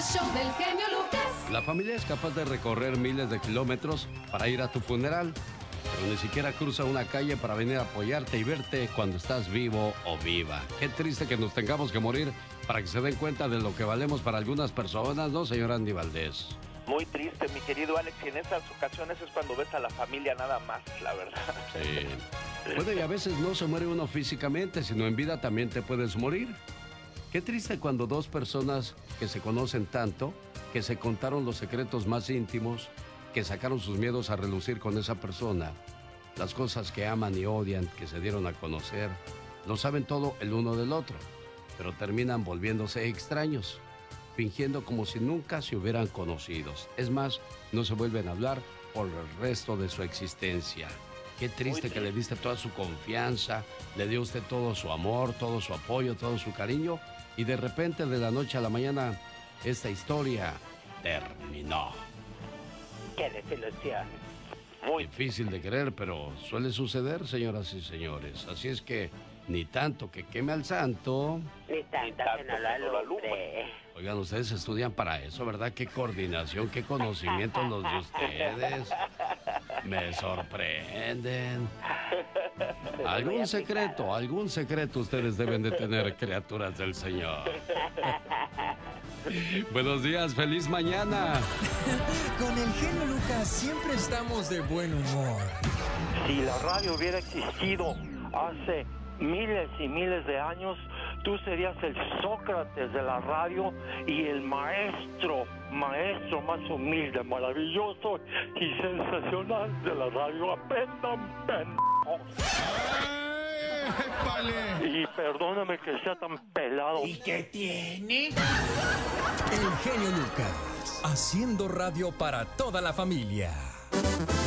show del genio Lucas. La familia es capaz de recorrer miles de kilómetros para ir a tu funeral, pero ni siquiera cruza una calle para venir a apoyarte y verte cuando estás vivo o viva. Qué triste que nos tengamos que morir para que se den cuenta de lo que valemos para algunas personas, ¿no, señor Andy Valdés? Muy triste, mi querido Alex, y en esas ocasiones es cuando ves a la familia nada más, la verdad. Sí. Bueno, y a veces no se muere uno físicamente, sino en vida también te puedes morir. Qué triste cuando dos personas que se conocen tanto, que se contaron los secretos más íntimos, que sacaron sus miedos a relucir con esa persona, las cosas que aman y odian, que se dieron a conocer, lo saben todo el uno del otro, pero terminan volviéndose extraños, fingiendo como si nunca se hubieran conocido. Es más, no se vuelven a hablar por el resto de su existencia. Qué triste que le diste toda su confianza, le dio usted todo su amor, todo su apoyo, todo su cariño, y de repente, de la noche a la mañana, esta historia terminó. ¡Qué desilusión! Muy difícil de creer, pero suele suceder, señoras y señores. Así es que ni tanto que queme al santo, ni tanto que no lo alumbre. Oigan, ustedes estudian para eso, ¿verdad? Qué coordinación, qué conocimientos los de ustedes. Me sorprenden. Algún secreto ustedes deben de tener, criaturas del Señor. Buenos días, feliz mañana. Con el genio Lucas siempre estamos de buen humor. Si la radio hubiera existido hace miles y miles de años, tú serías el Sócrates de la radio y el maestro más humilde, maravilloso y sensacional de la radio. Aprendan, pendejos. Y perdóname que sea tan pelado. ¿Y qué tiene? El genio Lucas, haciendo radio para toda la familia.